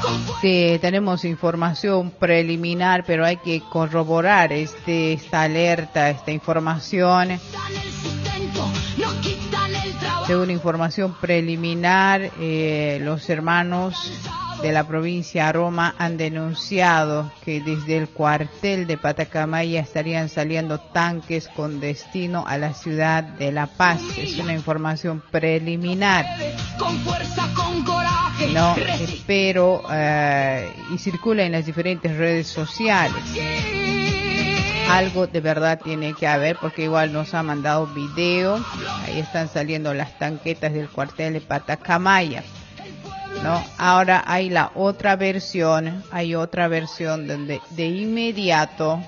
Sí, tenemos información preliminar, pero hay que corroborar esta alerta, esta información. Según información preliminar, los hermanos de la provincia de Roma han denunciado que desde el cuartel de Patacamaya estarían saliendo tanques con destino a la ciudad de La Paz. Es una información preliminar. No, pero y circula en las diferentes redes sociales. Algo de verdad tiene que haber, porque igual nos ha mandado video. Ahí están saliendo las tanquetas del cuartel de Patacamaya, ¿no? Ahora hay la otra versión, donde de inmediato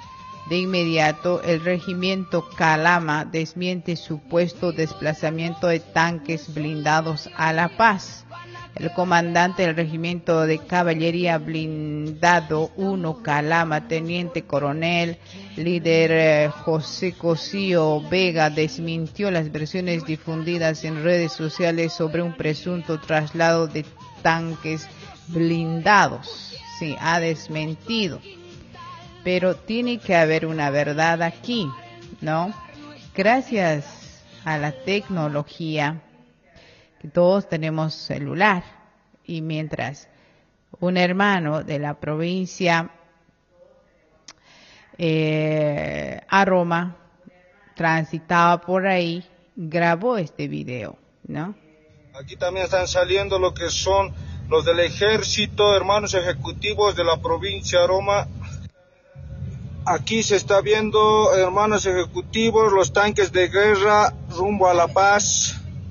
el regimiento Calama desmiente supuesto desplazamiento de tanques blindados a La Paz. El comandante del regimiento de caballería blindado 1 Calama, teniente coronel, líder José Cosío Vega, desmintió las versiones difundidas en redes sociales sobre un presunto traslado de tanques blindados. Sí, ha desmentido. Pero tiene que haber una verdad aquí, ¿no? Gracias a la tecnología, que todos tenemos celular, y mientras un hermano de la provincia a Roma transitaba por ahí, grabó este video, ¿no? Aquí también están saliendo lo que son los del ejército, hermanos ejecutivos de la provincia de Roma. Aquí se está viendo, hermanos ejecutivos, los tanques de guerra rumbo a La Paz.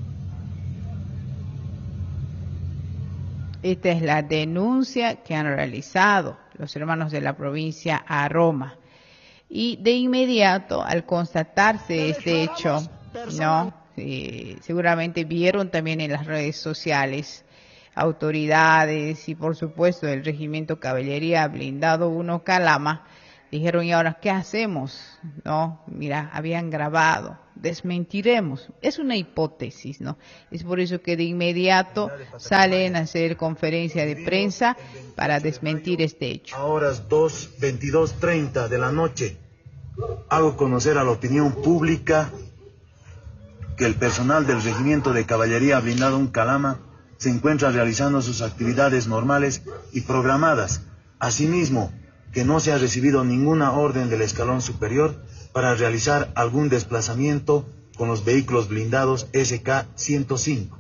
Esta es la denuncia que han realizado los hermanos de la provincia a Roma. Y de inmediato, al constatarse este hecho, ¿no? Seguramente vieron también en las redes sociales autoridades y por supuesto el regimiento Caballería Blindado 1 Calama, dijeron, ¿y ahora qué hacemos? No, mira, habían grabado, desmentiremos. Es una hipótesis, ¿no? Es por eso que de inmediato salen a hacer conferencia de prensa para desmentir este hecho. A horas 22:30 de la noche, hago conocer a la opinión pública que el personal del regimiento de caballería blindado 1 Calama se encuentra realizando sus actividades normales y programadas. Asimismo, que no se ha recibido ninguna orden del escalón superior para realizar algún desplazamiento con los vehículos blindados SK-105.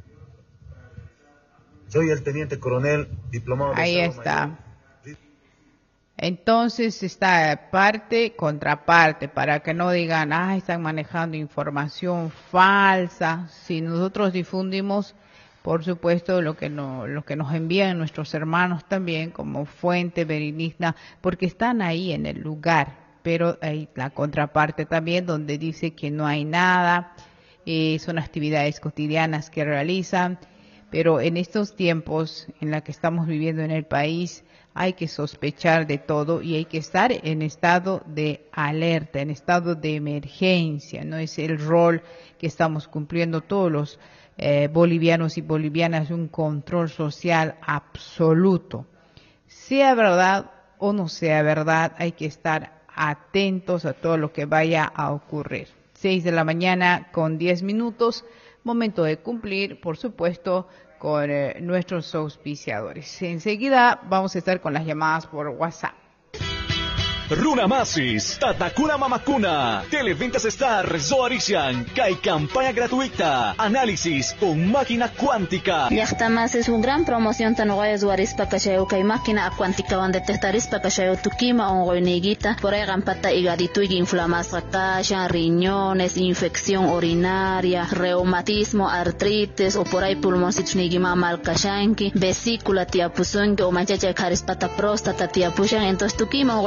Soy el teniente coronel diplomado de Ahí está. Entonces está parte contra parte, para que no digan, están manejando información falsa. Si nosotros difundimos, por supuesto, lo que nos envían nuestros hermanos también como fuente verídica, porque están ahí en el lugar, pero hay la contraparte también donde dice que no hay nada, son actividades cotidianas que realizan, pero en estos tiempos en la que estamos viviendo en el país, hay que sospechar de todo y hay que estar en estado de alerta, en estado de emergencia, ¿no? Es el rol que estamos cumpliendo todos los bolivianos y bolivianas, un control social absoluto. Sea verdad o no sea verdad, hay que estar atentos a todo lo que vaya a ocurrir. 6:10 a.m, momento de cumplir, por supuesto, con nuestros auspiciadores. Enseguida vamos a estar con las llamadas por WhatsApp. Runamasis, Tatakuna Mamakuna, Televentas Star, Zoarician, Kai campaña gratuita, análisis con máquina cuántica. Yachtamas es una gran promoción tan guay Zoaris Pacacheo, Kai máquina cuántica donde testaris Pacacheo Tukima o Goiniguita, por ahí rampata hígado y inflamación, riñones, infección urinaria, reumatismo, artritis o por ahí pulmoncitos nigima malcashanki, vesícula tiapuzunki o manchacha carispata próstata tiapushan, entonces Tukima o Goikunas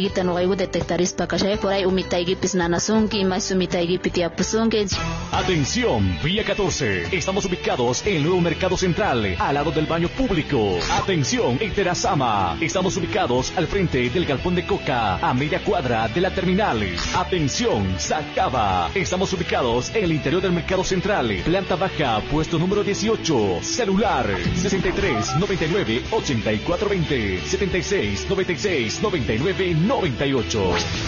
guita no hay detectaris para que por ahí umitaigi pisnanasunki y más umitaigi pitiapusunki. Atención, Vía 14. Estamos ubicados en el nuevo Mercado Central, al lado del baño público. Atención, en Terazama. Estamos ubicados al frente del galpón de coca, a media cuadra de la terminal. Atención, Sacaba. Estamos ubicados en el interior del Mercado Central, planta baja, puesto número 18. Celular 63 99 84 20 76 96 99 98.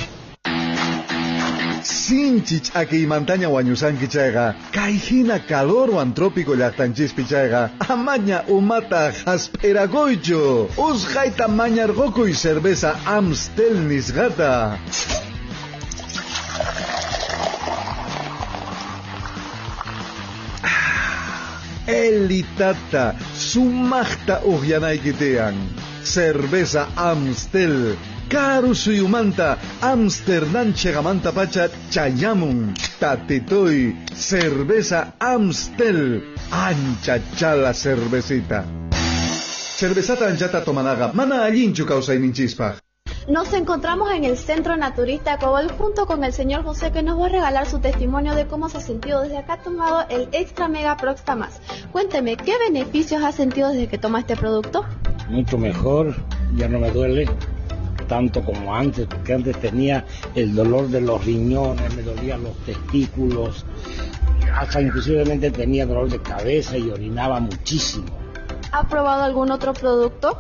Sinchich aquí montaña wañusanki chayga, kaijina calor wan trópico llaqtanchispi chayga, amaña umata hasperagoycho, usqayta mañargoku y cerveza Amstel nisgata. Elitata, sumachta ujianaikitean, cerveza Amstel. Karu suyumanta, Amsterdam chegamanta pacha chayamun, tatitoy, cerveza Amstel, ancha chala cervecita. Cervezata anchata tomanaga, mana allinchu causayninchispaj. Nos encontramos en el Centro Naturista Cobol junto con el señor José, que nos va a regalar su testimonio de cómo se ha sentido desde acá tomado el Extra Mega Proxta Max. Cuénteme, ¿qué beneficios ha sentido desde que toma este producto? Mucho mejor, ya no me duele tanto como antes, porque antes tenía el dolor de los riñones, me dolían los testículos, hasta inclusivamente tenía dolor de cabeza y orinaba muchísimo. ¿Ha probado algún otro producto?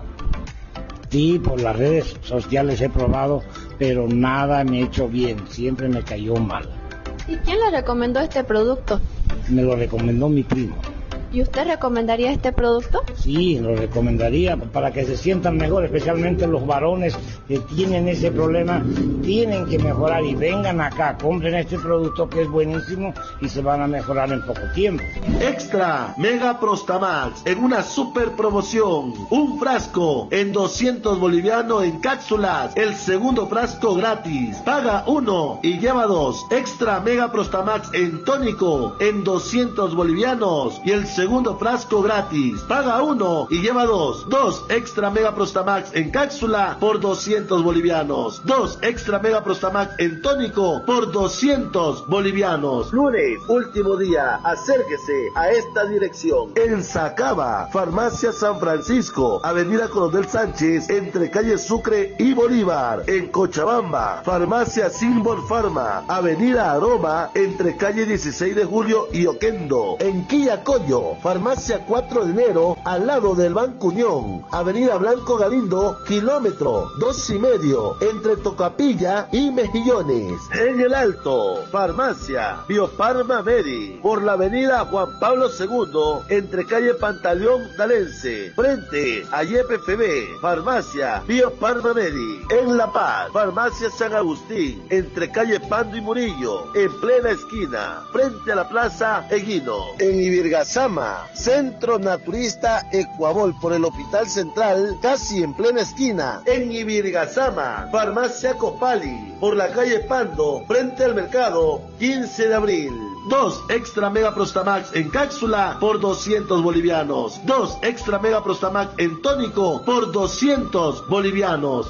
Sí, por las redes sociales he probado, pero nada me ha hecho bien, siempre me cayó mal. ¿Y quién le recomendó este producto? Me lo recomendó mi primo. ¿Y usted recomendaría este producto? Sí, lo recomendaría para que se sientan mejor, especialmente los varones que tienen ese problema, tienen que mejorar y vengan acá, compren este producto que es buenísimo y se van a mejorar en poco tiempo. Extra Mega Prostamax en una super promoción, un frasco en 200 bolivianos en cápsulas, el segundo frasco gratis, paga 1 y lleva 2. Extra Mega Prostamax en tónico en 200 bolivianos y el segundo frasco gratis, paga 1 y lleva 2. 2 Extra Mega Prostamax en cápsula por 200 bolivianos. 2 Extra Mega Prostamax en tónico por 200 bolivianos. Lunes, último día, acérquese a esta dirección. En Sacaba, Farmacia San Francisco, Avenida Coronel Sánchez, entre calle Sucre y Bolívar. En Cochabamba, Farmacia Simbol Pharma, Avenida Aroma, entre calle 16 de Julio y Oquendo. En Quillacollo, Farmacia 4 de enero, al lado del Banco Unión, Avenida Blanco Galindo, kilómetro 2,5, entre Tocapilla y Mejillones. En el Alto, Farmacia Biofarma Medi, por la Avenida Juan Pablo II, entre calle Pantaleón Dalense, frente a YPFB, Farmacia Biofarma Medi. En La Paz, Farmacia San Agustín, entre calle Pando y Murillo, en plena esquina, frente a la Plaza Eguino. En Ibirgazama, Centro Naturista Ecuabol, por el Hospital Central, casi en plena esquina. En Ibirgazama, Farmacia Copali, por la calle Pando, frente al mercado 15 de abril. 2 Extra Mega Prostamax en cápsula por 200 bolivianos. 2 Extra Mega Prostamax en tónico por 200 bolivianos.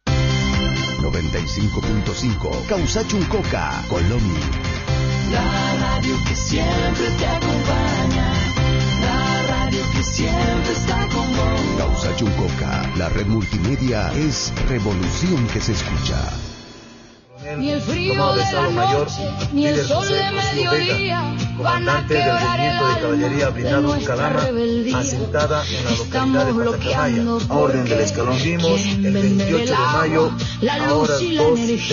95.5 Causachuncoca, Colomi. La radio que siempre te acompaña. La radio que siempre está con vos. Causachuncoca, la red multimedia es revolución que se escucha. Ni el frío de la noche, ni el sol de mediodía, comandante del regimiento de caballería blindado un Calama, asentada en la localidad de Patacamaya, a orden del escalón Vimos, el 28 de mayo, a horas 2